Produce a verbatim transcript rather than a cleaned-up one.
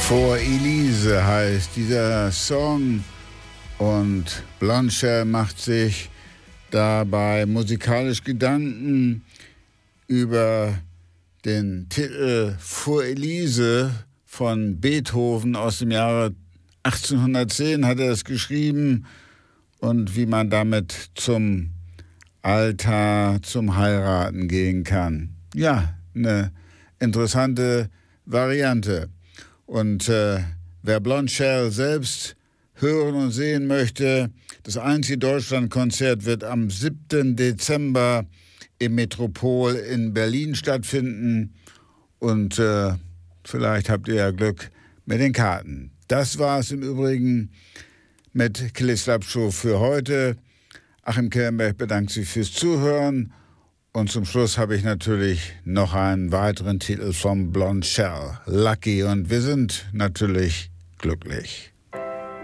Vor Elise heißt dieser Song und Blondshell macht sich dabei musikalisch Gedanken über den Titel Vor Elise von Beethoven aus dem Jahre achtzehnhundertzehn hat er es geschrieben und wie man damit zum Altar, zum Heiraten gehen kann. Ja, eine interessante Variante. Und äh, wer Blondshell selbst hören und sehen möchte, das einzige Deutschlandkonzert wird am siebten Dezember im Metropol in Berlin stattfinden. Und äh, vielleicht habt ihr ja Glück mit den Karten. Das war es im Übrigen mit Kelly Slapshow für heute. Achim Kellenberg bedankt sich fürs Zuhören. Und zum Schluss habe ich natürlich noch einen weiteren Titel vom Blondshell, Lucky. Und wir sind natürlich glücklich.